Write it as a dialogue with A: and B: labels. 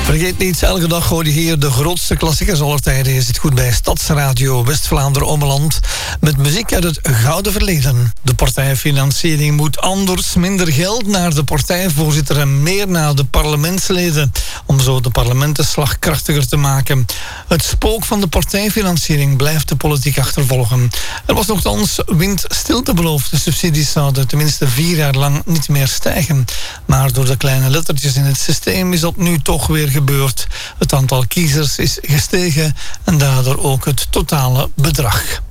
A: Vergeet niet, elke dag hoor je hier de grootste klassiekers aller tijden. Je zit goed bij Stadsradio West-Vlaanderen-Ommeland met muziek uit het gouden verleden. De partijfinanciering moet anders, minder geld naar de partijvoorzitter en meer naar de parlementsleden, om zo de parlementen slagkrachtiger te maken. Het spook van de partijfinanciering blijft de politiek achtervolgen. Er was nogthans windstilte beloofd. De subsidies zouden tenminste 4 jaar lang niet meer stijgen. Maar door de kleine lettertjes in het systeem is dat nu toch weer gebeurd. Het aantal kiezers is gestegen en daardoor ook het totale bedrag.